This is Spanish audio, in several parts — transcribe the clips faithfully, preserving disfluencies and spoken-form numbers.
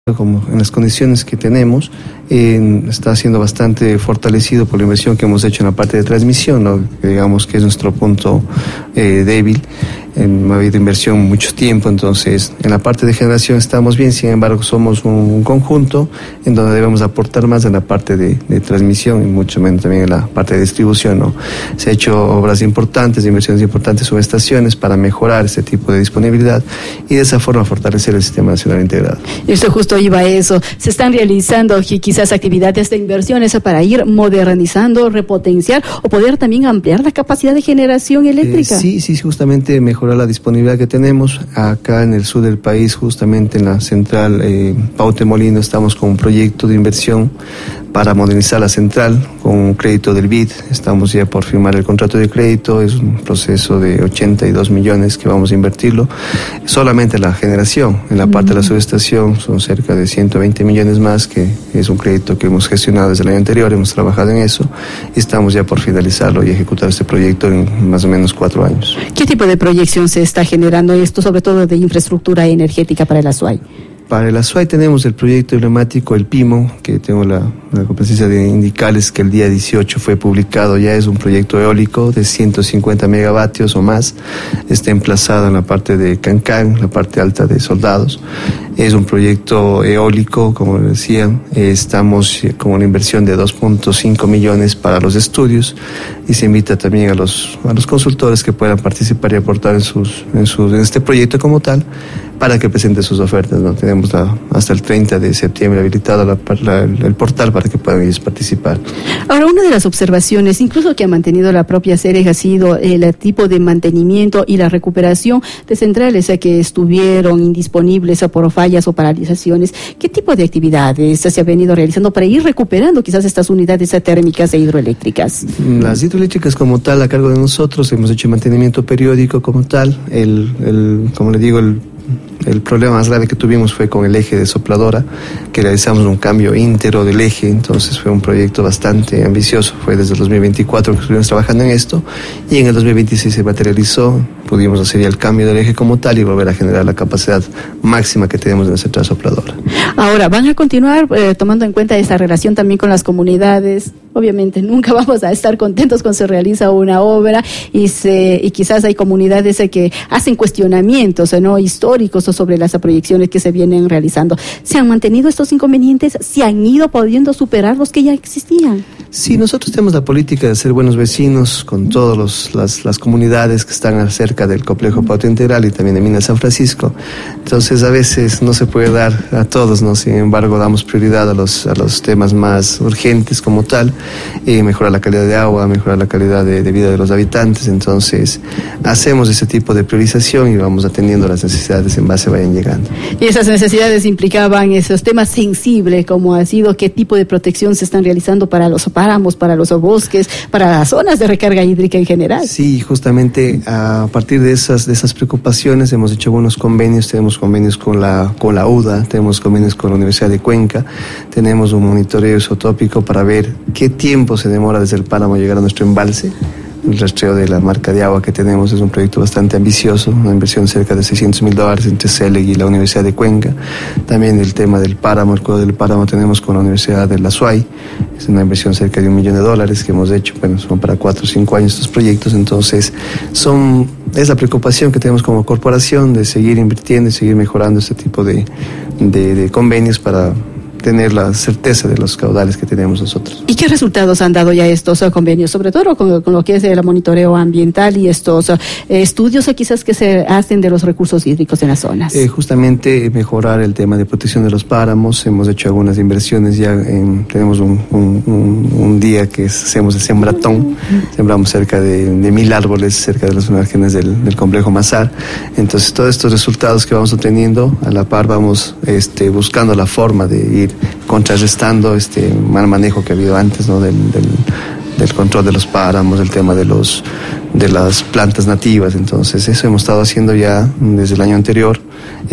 como en las condiciones que tenemos, eh, está siendo bastante fortalecido por la inversión que hemos hecho en la parte de transmisión, ¿no? Que digamos que es nuestro punto eh, débil. Eh, ha habido inversión mucho tiempo, entonces en la parte de generación estamos bien, sin embargo somos un, un conjunto en donde debemos aportar más en la parte de, de transmisión y mucho menos también en la parte de distribución, ¿no? Se han hecho obras importantes, inversiones importantes, subestaciones para mejorar este tipo de disponibilidad y de esa forma fortalecer el sistema nacional integrado. Esto justo iba a eso. Se están realizando quizás actividades de inversiones para ir modernizando, repotenciar o poder también ampliar la capacidad de generación eléctrica. Eh, sí, sí, justamente mejorar la disponibilidad que tenemos acá en el sur del país, justamente en la central eh, Paute Molino, estamos con un proyecto de inversión para modernizar la central con un crédito del B I D. Estamos ya por firmar el contrato de crédito, es un proceso de ochenta y dos millones que vamos a invertirlo solamente en la generación. En la parte mm. de la subestación son cerca de ciento veinte millones más, que es un crédito que hemos gestionado desde el año anterior, hemos trabajado en eso y estamos ya por finalizarlo y ejecutar este proyecto en más o menos cuatro años. ¿Qué tipo de proyección se está generando esto, sobre todo de infraestructura energética para el Azuay? Para el Azuay tenemos el proyecto emblemático, el PIMO, que tengo la, la complacencia de indicarles que el día dieciocho fue publicado, ya es un proyecto eólico de ciento cincuenta megavatios o más, está emplazado en la parte de Cancán, la parte alta de Soldados. Es un proyecto eólico, como decía, estamos con una inversión de dos punto cinco millones para los estudios y se invita también a los, a los consultores que puedan participar y aportar en, sus, en, sus, en este proyecto como tal, para que presente sus ofertas, ¿no? Tenemos la, hasta el treinta de septiembre habilitado la, la, el portal para que puedan ellos participar. Ahora, una de las observaciones, incluso que ha mantenido la propia SEREG, ha sido el tipo de mantenimiento y la recuperación de centrales que estuvieron indisponibles por fallas o paralizaciones. ¿Qué tipo de actividades se ha venido realizando para ir recuperando quizás estas unidades térmicas e hidroeléctricas? Las hidroeléctricas como tal, a cargo de nosotros, hemos hecho mantenimiento periódico como tal. El, el como le digo, el El problema más grave que tuvimos fue con el eje de sopladora, que realizamos un cambio íntegro del eje, entonces fue un proyecto bastante ambicioso, fue desde el dos mil veinticuatro que estuvimos trabajando en esto, y en el dos mil veintiséis se materializó, pudimos hacer ya el cambio del eje como tal y volver a generar la capacidad máxima que tenemos de la central sopladora. Ahora, ¿van a continuar eh, tomando en cuenta esa relación también con las comunidades? Obviamente nunca vamos a estar contentos cuando se realiza una obra y se y quizás hay comunidades que hacen cuestionamientos, ¿no?, históricos sobre las proyecciones que se vienen realizando. ¿Se han mantenido estos inconvenientes? ¿Se han ido pudiendo superar los que ya existían? Sí, nosotros tenemos la política de ser buenos vecinos con todas las, las comunidades que están cerca del complejo Paute Integral y también de Minas San Francisco. Entonces a veces no se puede dar a todos, ¿no? Sin embargo damos prioridad a los, a los temas más urgentes como tal, eh, mejorar la calidad de agua, mejorar la calidad de, de vida de los habitantes. Entonces hacemos ese tipo de priorización y vamos atendiendo las necesidades en base vayan llegando. Y esas necesidades implicaban esos temas sensibles, como ha sido qué tipo de protección se están realizando para los páramos, para los bosques, para las zonas de recarga hídrica en general. Sí, justamente a partir de esas de esas preocupaciones hemos hecho buenos convenios, tenemos convenios con la con la U D A, tenemos convenios con la Universidad de Cuenca, tenemos un monitoreo isotópico para ver qué tiempo se demora desde el páramo a llegar a nuestro embalse. El rastreo de la marca de agua que tenemos es un proyecto bastante ambicioso, una inversión de cerca de seiscientos mil dólares entre CELEG y la Universidad de Cuenca. También el tema del páramo, el cuadro del páramo tenemos con la Universidad del Azuay, es una inversión de cerca de un millón de dólares que hemos hecho, bueno, son para cuatro o cinco años estos proyectos, entonces son, es la preocupación que tenemos como corporación de seguir invirtiendo y seguir mejorando este tipo de, de, de convenios para tener la certeza de los caudales que tenemos nosotros. ¿Y qué resultados han dado ya estos uh, convenios, sobre todo con, con lo que es el monitoreo ambiental y estos uh, estudios uh, quizás que se hacen de los recursos hídricos en las zonas? Eh, justamente mejorar el tema de protección de los páramos, hemos hecho algunas inversiones ya, en, tenemos un, un, un, un día que hacemos el sembratón, uh-huh. Sembramos cerca de, de mil árboles cerca de las márgenes del, del complejo Mazar, entonces todos estos resultados que vamos obteniendo, a la par vamos este, buscando la forma de ir contrarrestando este mal manejo que ha habido antes, ¿no?, del, del, del control de los páramos, el tema de los de las plantas nativas. Entonces eso hemos estado haciendo ya desde el año anterior,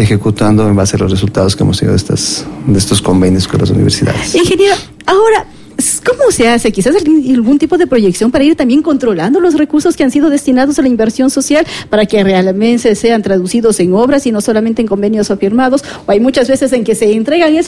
ejecutando en base a los resultados que hemos tenido de estas de estos convenios con las universidades. Ingeniero, ahora ¿Cómo se hace? Quizás algún tipo de proyección para ir también controlando los recursos que han sido destinados a la inversión social para que realmente sean traducidos en obras y no solamente en convenios firmados. O hay muchas veces en que se entregan esos